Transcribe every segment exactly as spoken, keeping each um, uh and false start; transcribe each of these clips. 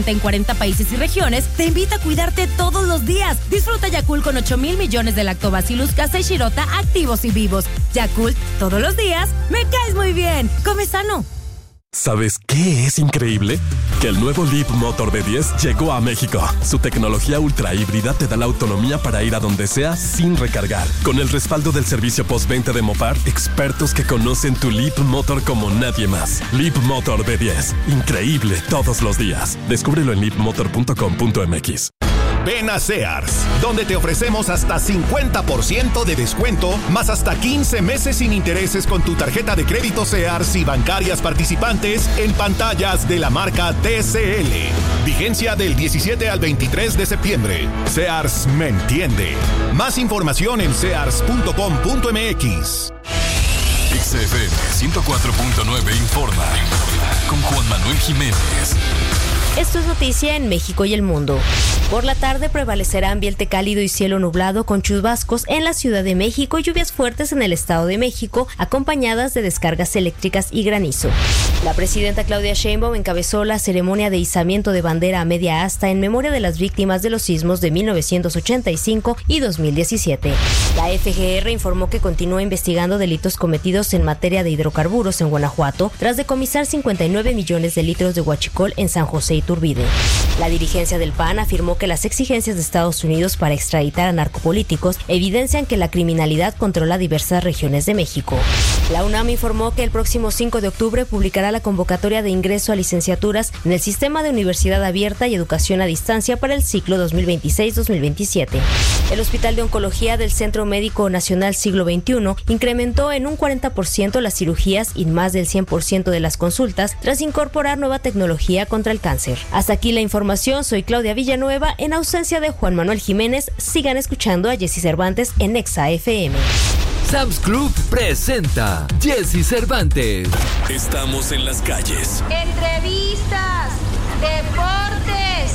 en cuarenta países y regiones, te invita a cuidarte todos los días. Disfruta Yakult con ocho mil millones de lactobacillus casei shirota activos y vivos. Yakult, todos los días, me caes muy bien. Come sano. ¿Sabes qué es increíble? Que el nuevo Leap Motor B diez llegó a México. Su tecnología ultra híbrida te da la autonomía para ir a donde sea sin recargar. Con el respaldo del servicio postventa de Mopar, expertos que conocen tu Leap Motor como nadie más. Leap Motor B diez. Increíble todos los días. Descúbrelo en leap motor punto com punto m x. Ven a Sears, donde te ofrecemos hasta cincuenta por ciento de descuento, más hasta quince meses sin intereses con tu tarjeta de crédito Sears y bancarias participantes en pantallas de la marca T C L. Vigencia del diecisiete al veintitrés de septiembre. Sears me entiende. Más información en sears punto com punto m x. X F M ciento cuatro punto nueve informa con Juan Manuel Jiménez. Esto es noticia en México y el mundo. Por la tarde prevalecerá ambiente cálido y cielo nublado con chubascos en la Ciudad de México y lluvias fuertes en el Estado de México, acompañadas de descargas eléctricas y granizo. La presidenta Claudia Sheinbaum encabezó la ceremonia de izamiento de bandera a media asta en memoria de las víctimas de los sismos de mil novecientos ochenta y cinco y dos mil diecisiete. La F G R informó que continúa investigando delitos cometidos en materia de hidrocarburos en Guanajuato, tras decomisar cincuenta y nueve millones de litros de huachicol en San José Iturbide. La dirigencia del P A N afirmó que las exigencias de Estados Unidos para extraditar a narcopolíticos evidencian que la criminalidad controla diversas regiones de México. La UNAM informó que el próximo cinco de octubre publicará la convocatoria de ingreso a licenciaturas en el Sistema de Universidad Abierta y Educación a Distancia para el ciclo dos mil veintiséis dos mil veintisiete. El Hospital de Oncología del Centro Médico Nacional Siglo veintiuno incrementó en un cuarenta por ciento las cirugías y más del cien por ciento de las consultas tras incorporar nueva tecnología contra el cáncer. Hasta aquí la información, soy Claudia Villanueva. En ausencia de Juan Manuel Jiménez, sigan escuchando a Jessy Cervantes en Exa F M. Sam's Club presenta Jessy Cervantes. Estamos en las calles. Entrevistas, deportes,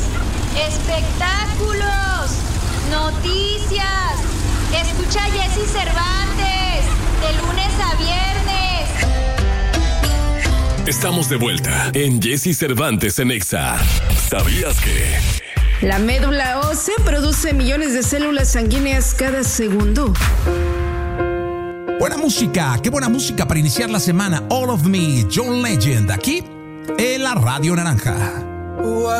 espectáculos, noticias. Escucha a Jessy Cervantes de lunes a viernes. Estamos de vuelta en Jessy Cervantes en Exa. ¿Sabías que? La médula ósea produce millones de células sanguíneas cada segundo. Buena música, qué buena música para iniciar la semana. All of Me, John Legend, aquí en la Radio Naranja.